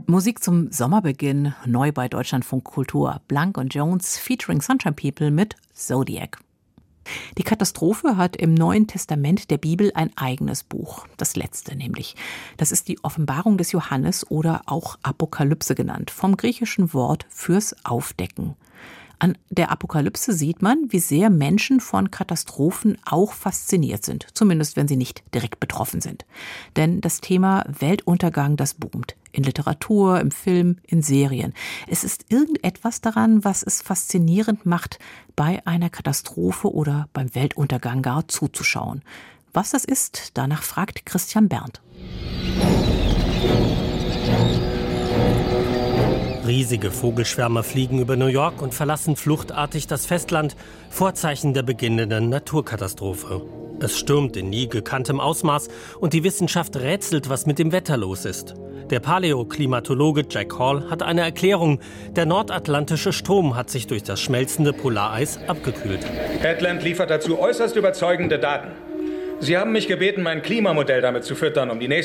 Musik zum Sommerbeginn, neu bei Deutschlandfunk Kultur. Blank & Jones featuring Sunshine People mit Zodiac. Die Katastrophe hat im Neuen Testament der Bibel ein eigenes Buch, das letzte nämlich. Das ist die Offenbarung des Johannes oder auch Apokalypse genannt, vom griechischen Wort fürs Aufdecken. An der Apokalypse sieht man, wie sehr Menschen von Katastrophen auch fasziniert sind, zumindest wenn sie nicht direkt betroffen sind. Denn das Thema Weltuntergang, das boomt. In Literatur, im Film, in Serien. Es ist irgendetwas daran, was es faszinierend macht, bei einer Katastrophe oder beim Weltuntergang gar zuzuschauen. Was das ist, danach fragt Christian Berndt. Riesige Vogelschwärme fliegen über New York und verlassen fluchtartig das Festland, Vorzeichen der beginnenden Naturkatastrophe. Es stürmt in nie gekanntem Ausmaß und die Wissenschaft rätselt, was mit dem Wetter los ist. Der Paläoklimatologe Jack Hall hat eine Erklärung. Der nordatlantische Strom hat sich durch das schmelzende Polareis abgekühlt. Headland liefert dazu äußerst überzeugende Daten. Sie haben mich gebeten, mein Klimamodell damit zu füttern, um die nächsten